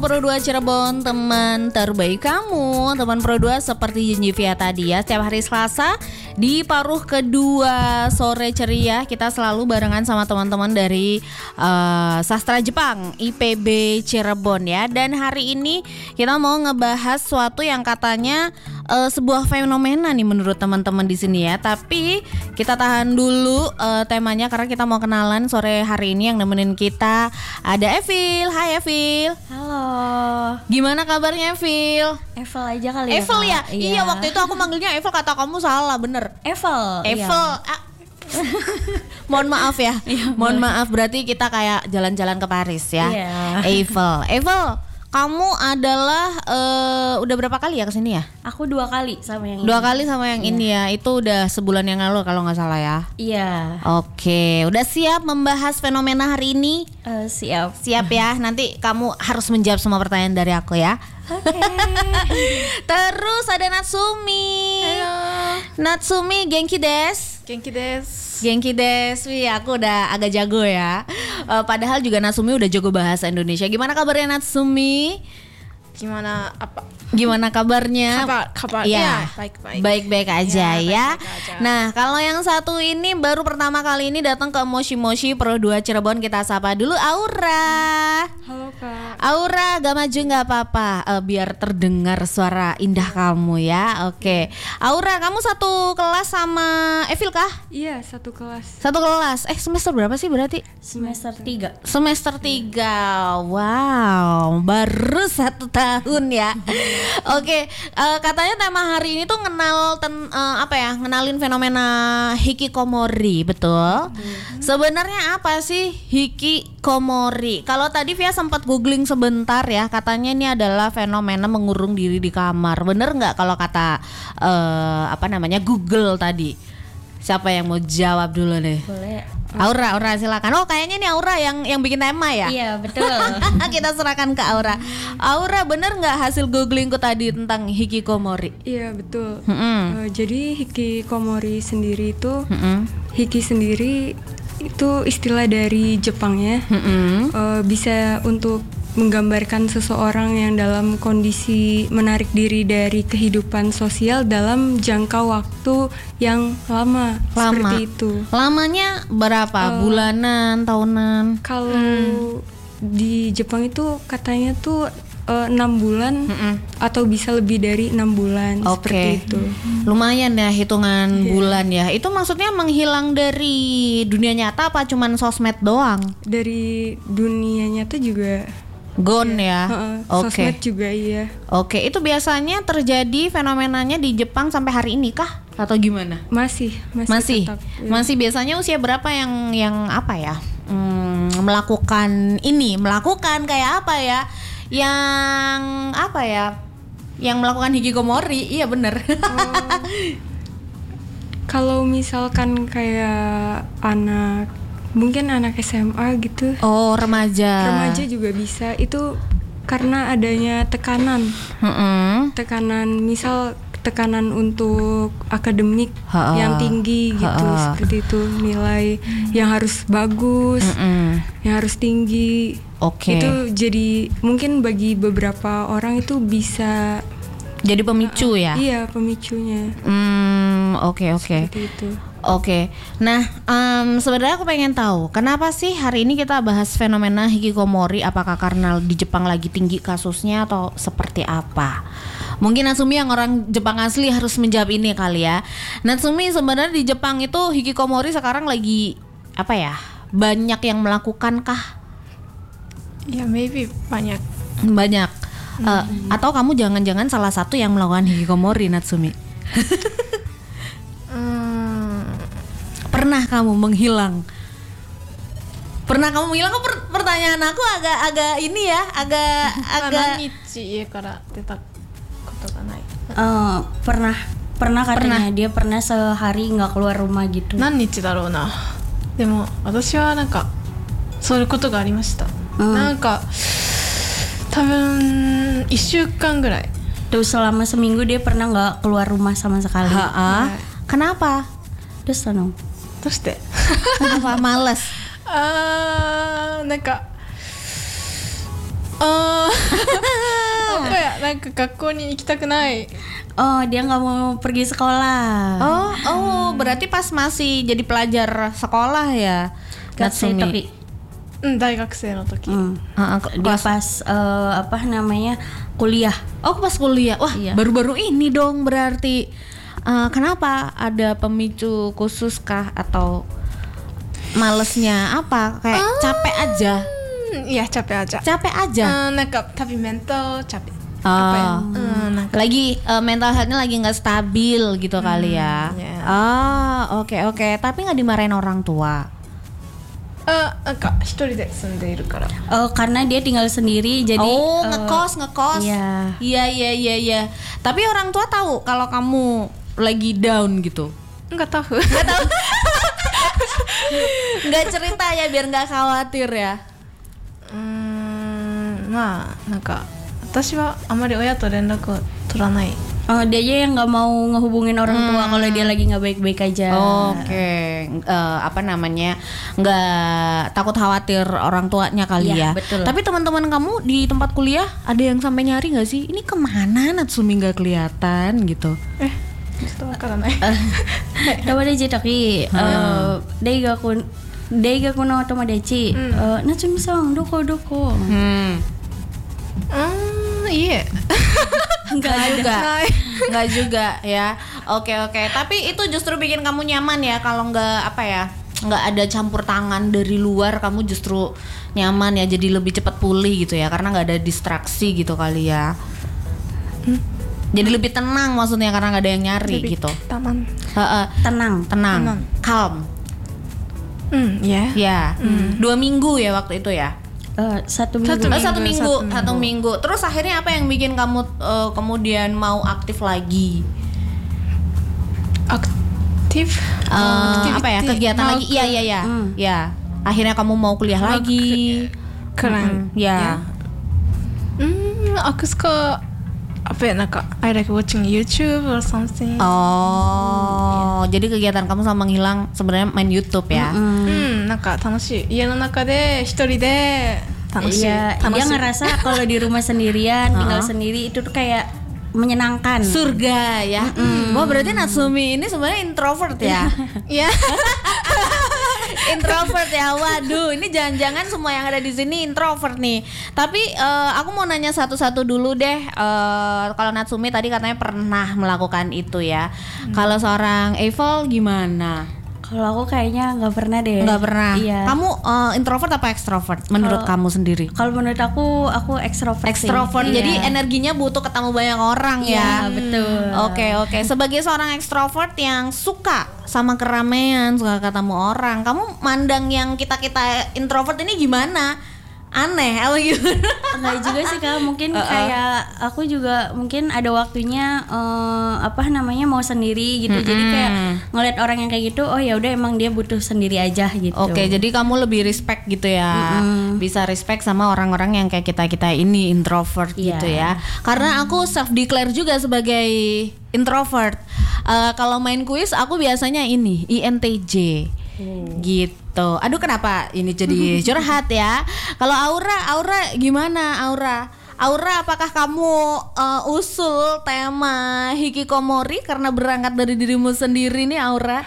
Pro 2 Cirebon, teman terbaik kamu. Teman Pro 2 seperti janji via tadi ya, setiap hari Selasa di paruh kedua sore ceria kita selalu barengan sama teman-teman dari Sastra Jepang IPB Cirebon ya. Dan hari ini kita mau ngebahas suatu yang katanya sebuah fenomena nih menurut teman-teman di sini ya. Tapi kita tahan dulu temanya karena kita mau kenalan sore hari ini. Yang nemenin kita ada Evil. Hai Evil. Halo. Gimana kabarnya Evil? Evel aja kali ya. Evil ya? Iya, waktu itu aku manggilnya Evil, kata kamu salah, bener. Evel. Iya. Mohon maaf ya. Mohon maaf, berarti kita kayak jalan-jalan ke Paris ya. Iya. Evil, kamu adalah udah berapa kali ya kesini ya? Aku 2 kali sama yang ini. 2 kali sama yang ini ya. Itu udah sebulan yang lalu kalau nggak salah ya. Iya. Oke, udah siap membahas fenomena hari ini? Siap. Siap ya. Nanti kamu harus menjawab semua pertanyaan dari aku ya. Oke. Terus ada Natsumi. Halo. Natsumi, genki desu. Genki desu. Genki desu. Wih, aku udah agak jago ya. Padahal juga Natsumi udah jago bahasa Indonesia. Gimana kabarnya Natsumi? Gimana kabarnya? Kabar. Ya, Baik-baik. Baik-baik aja ya. baik-baik aja. Nah, kalau yang satu ini baru pertama kali ini datang ke Moshi Moshi Pro 2 Cirebon, kita sapa dulu Aura. Halo Kak. Aura, gak maju gak apa-apa, biar terdengar suara indah kamu ya. Oke. Aura, kamu satu kelas sama Evil kah? Iya, satu kelas. Satu kelas. Semester berapa sih berarti? Semester 3. Semester 3. Wow, baru 1 tahun ya. Oke, katanya tema hari ini tuh ngenalin fenomena hikikomori, betul? Sebenarnya apa sih hikikomori? Kalau tadi Via sempat googling sebentar ya, katanya ini adalah fenomena mengurung diri di kamar. Bener nggak kalau kata Google tadi? Siapa yang mau jawab dulu nih? Boleh. Aura silakan. Oh, kayaknya nih Aura yang bikin tema ya. Iya, betul. Kita serahkan ke Aura. Aura, bener nggak hasil googlingku tadi tentang hikikomori? Iya, betul. Mm-mm. Jadi hikikomori sendiri itu Mm-mm. hiki sendiri itu istilah dari Jepang ya. Mm-mm. Bisa untuk menggambarkan seseorang yang dalam kondisi menarik diri dari kehidupan sosial dalam jangka waktu yang lama. Seperti itu. Lamanya berapa? Bulanan, tahunan? Kalau di Jepang itu katanya tuh 6 bulan atau bisa lebih dari 6 bulan. Oke. Seperti itu. Lumayan ya hitungan bulan ya. Itu maksudnya menghilang dari dunia nyata apa cuman sosmed doang? Dari dunia nyata juga Gone ya. Oke. sosmed juga iya. Oke, itu biasanya terjadi fenomenanya di Jepang sampai hari ini kah atau gimana? Masih tetap, iya. Masih biasanya usia berapa yang apa ya? Melakukan kayak apa ya? Yang melakukan hikikomori. Iya bener. Kalau misalkan kayak mungkin anak SMA gitu. Oh, remaja juga bisa. Itu karena adanya tekanan. Tekanan untuk akademik yang tinggi gitu. Seperti itu, nilai yang harus bagus, yang harus tinggi. Oke. Itu jadi mungkin bagi beberapa orang itu bisa jadi pemicu ya? Iya, pemicunya. Oke. Seperti itu. Oke, nah sebenarnya aku pengen tahu kenapa sih hari ini kita bahas fenomena hikikomori? Apakah karena di Jepang lagi tinggi kasusnya atau seperti apa? Mungkin Natsumi yang orang Jepang asli harus menjawab ini kali ya. Natsumi, sebenarnya di Jepang itu hikikomori sekarang lagi apa ya? Banyak yang melakukan kah? Ya, maybe banyak. Atau kamu jangan-jangan salah satu yang melakukan hikikomori, Natsumi? Pernah kamu menghilang? Kok pertanyaan aku agak ini ya, agak Pernah katanya dia pernah sehari nggak keluar rumah gitu. 何日だろうな。でも私はなんかそういうことがありました。なんか多分1週間ぐらい。 Tuh selama seminggu dia pernah nggak keluar rumah sama sekali. Kenapa? Terus dong. どうして？ Kenapa? Males. なんか apa ya? なんか学校に行きたくない。 Oh, dia nggak mau pergi sekolah. Berarti pas masih jadi pelajar sekolah ya, Gatsui Natsumi. Toki. 大学生の時。 Dia pas kuliah. Oh, pas kuliah. Wah, Iya. baru-baru ini dong berarti. Kenapa? Ada pemicu khusus kah atau malesnya apa? Kayak capek aja. Iya, capek aja. Capek aja. なんかtapi mental capek. Oh. Apa ya? なんか Lagi mental health-nya lagi nggak stabil gitu kali ya. yeah. Oke. Tapi nggak dimarahin orang tua. なんか一人で住んでいるから。 Karena dia tinggal sendiri, jadi ngekos. Iya. Iya. Tapi orang tua tahu kalau kamu lagi down gitu. Enggak tahu. Nggak cerita ya biar nggak khawatir ya. まあなんか私はあまり親と連絡を取らない。 dia aja yang nggak mau ngehubungin orang tua kalau dia lagi nggak baik-baik aja. Oke. Apa namanya, nggak takut khawatir orang tuanya kali ya. Iya, betul. Tapi teman-teman kamu di tempat kuliah ada yang sampai nyari nggak sih? Ini kemana Natsumi nggak kelihatan gitu? ちょっとわからない。 Coba deh Toki, Daigaku no tomodachi, Natsumi-san, doko. Iya. Nggak juga ya. Oke. Tapi itu justru bikin kamu nyaman ya, kalau nggak nggak ada campur tangan dari luar, kamu justru nyaman ya, jadi lebih cepat pulih gitu ya, karena nggak ada distraksi gitu kali ya. Jadi lebih tenang maksudnya, karena nggak ada yang nyari gitu. Taman. Tenang. Calm. Iya. Ya. 2 minggu ya waktu itu ya. 1 minggu. Satu minggu. Terus akhirnya apa yang bikin kamu kemudian mau aktif lagi? Aktif? Apa ya, kegiatan lagi? Iya. Ya. Akhirnya kamu mau kuliah lagi. Keren. Ya. Aku suka apa ya, I like watching YouTube or something. Jadi kegiatan kamu sama menghilang sebenarnya main YouTube ya. 楽しい。家の中で一人で楽しい。 Iya, dia ngerasa kalau di rumah sendirian, tinggal sendiri itu tuh kayak menyenangkan. Surga ya. Wah, berarti Natsumi ini sebenarnya introvert ya. Iya. Introvert ya. Waduh, ini jangan-jangan semua yang ada di sini introvert nih. Tapi aku mau nanya satu-satu dulu deh. Kalau Natsumi tadi katanya pernah melakukan itu ya. Kalau seorang Eiffel gimana? Kalau aku kayaknya nggak pernah deh. Nggak pernah. Iya. Kamu introvert apa ekstrovert menurut kamu sendiri? Kalau menurut aku ekstrovert. Ekstrovert. Sih. Jadi Iya. energinya butuh ketemu banyak orang ya. Iya, betul. Oke. Sebagai seorang ekstrovert yang suka sama keramaian, suka ketemu orang, kamu mandang yang kita introvert ini gimana? Aneh atau gimana? Enggak juga sih Kak, mungkin kayak aku juga mungkin ada waktunya mau sendiri gitu. Jadi kayak ngeliat orang yang kayak gitu, oh ya udah emang dia butuh sendiri aja gitu. Oke, jadi kamu lebih respect gitu ya. Bisa respect sama orang-orang yang kayak kita ini introvert gitu ya. Karena aku self declare juga sebagai introvert. Kalau main kuis aku biasanya ini INTJ. Gitu. Aduh, kenapa ini jadi curhat ya? Kalau Aura gimana Aura? Apakah kamu usul tema hikikomori karena berangkat dari dirimu sendiri nih Aura?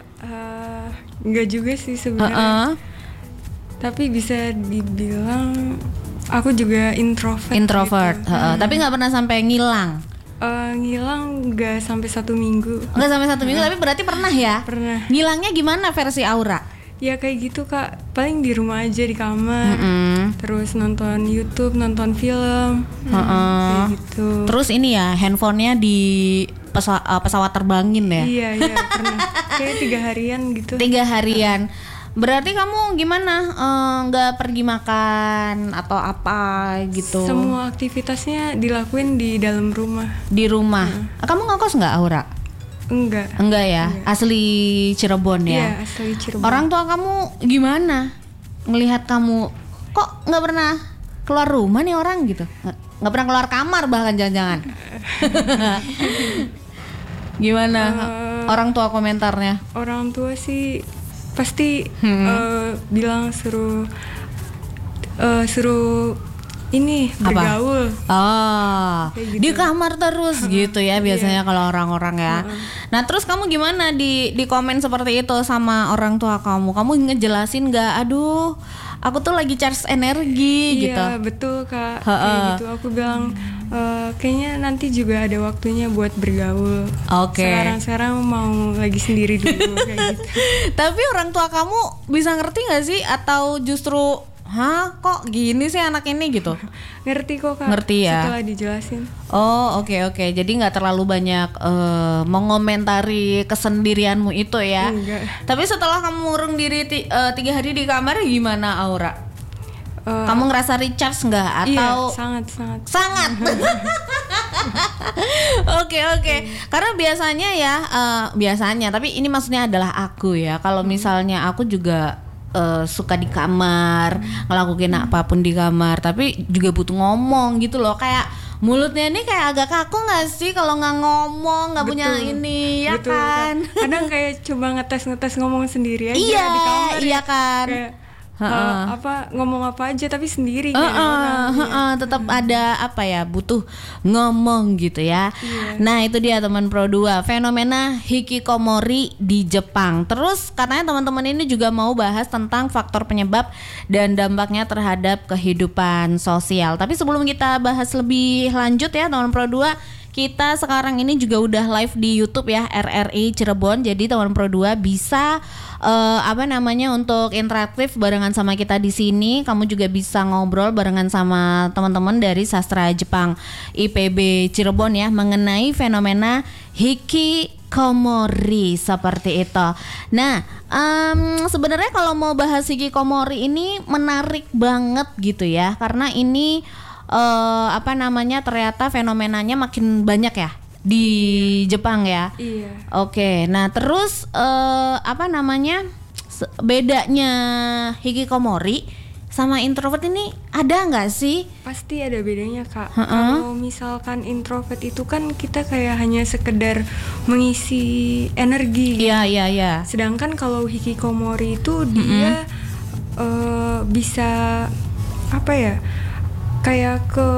Enggak juga sih sebenarnya. Tapi bisa dibilang aku juga introvert. Gitu. Tapi nggak pernah sampai ngilang. Ngilang nggak sampai 1 minggu. Nggak sampai 1 minggu, tapi berarti pernah ya? Pernah. Ngilangnya gimana versi Aura? Ya kayak gitu Kak, paling di rumah aja di kamar, terus nonton YouTube, nonton film, kayak gitu. Terus ini ya, handphonenya di pesawat terbangin ya? Iya pernah. Kayak 3 harian gitu. 3 harian. Berarti kamu gimana? Nggak pergi makan atau apa gitu? Semua aktivitasnya dilakuin di dalam rumah. Di rumah. Kamu ngekos nggak Aura? Enggak ya? Enggak. Asli Cirebon ya? Iya, asli Cirebon. Orang tua kamu gimana? Ngelihat kamu kok nggak pernah keluar rumah nih orang gitu? Nggak pernah keluar kamar bahkan jangan-jangan. Gimana orang tua komentarnya? Orang tua sih pasti bilang suruh ini bergaul. Gitu. Di kamar terus gitu ya biasanya kalau orang-orang ya. Nah terus kamu gimana di komen seperti itu sama orang tua kamu? Kamu ngejelasin nggak? Aduh, aku tuh lagi charge energi gitu. Iya betul Kak. Kayak gitu aku bilang kayaknya nanti juga ada waktunya buat bergaul. Sekarang mau lagi sendiri dulu kayak gitu. Tapi orang tua kamu bisa ngerti nggak sih atau justru kok gini sih anak ini gitu? Ngerti kok Kak. Ngerti ya. Setelah dijelasin. Oke. Jadi nggak terlalu banyak mengomentari kesendirianmu itu ya. Enggak. Tapi setelah kamu ngurung diri 3 hari di kamar gimana Aura? Kamu ngerasa recharge nggak atau? Iya, sangat. Oke. Karena biasanya ya tapi ini maksudnya adalah aku ya. Kalau misalnya aku juga suka di kamar, ngelakuin apapun di kamar, tapi juga butuh ngomong gitu loh. Kayak mulutnya ini kayak agak kaku nggak sih kalau nggak ngomong, nggak punya ini, ya betul, kan? Kadang kayak coba ngetes ngomong sendiri aja di kamar. Iya kan. Kayak, ngomong apa aja tapi sendiri tetap ada butuh ngomong gitu ya. Nah itu dia teman Pro 2, fenomena hikikomori di Jepang. Terus katanya teman-teman ini juga mau bahas tentang faktor penyebab dan dampaknya terhadap kehidupan sosial. Tapi sebelum kita bahas lebih lanjut ya teman Pro 2, kita sekarang ini juga udah live di YouTube ya, RRI Cirebon. Jadi teman Pro 2 bisa untuk interaktif barengan sama kita di sini. Kamu juga bisa ngobrol barengan sama teman-teman dari Sastra Jepang IPB Cirebon ya mengenai fenomena hikikomori seperti itu. Nah, sebenarnya kalau mau bahas hikikomori ini menarik banget gitu ya, karena ini ternyata fenomenanya makin banyak ya di Jepang ya. Iya. Oke, nah terus bedanya hikikomori sama introvert ini ada nggak sih? Pasti ada bedanya Kak. Kalau misalkan introvert itu kan kita kayak hanya sekedar mengisi energi. Iya. Sedangkan kalau hikikomori itu dia bisa kayak ke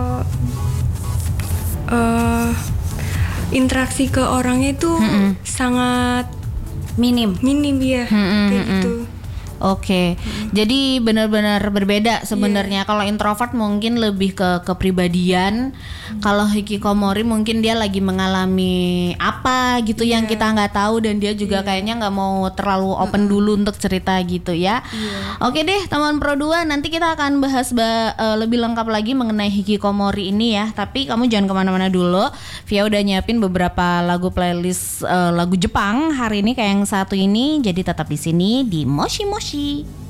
interaksi ke orangnya itu sangat minim ya, kayak gitu. Oke. Jadi benar-benar berbeda sebenarnya. Kalau introvert mungkin lebih ke kepribadian. Kalau hikikomori mungkin dia lagi mengalami apa gitu yang kita nggak tahu, dan dia juga kayaknya nggak mau terlalu open dulu untuk cerita gitu ya. Oke deh teman Pro 2, nanti kita akan bahas lebih lengkap lagi mengenai hikikomori ini ya. Tapi kamu jangan kemana-mana dulu. Via udah nyiapin beberapa lagu playlist lagu Jepang hari ini kayak yang satu ini. Jadi tetap di sini di Moshi Moshi.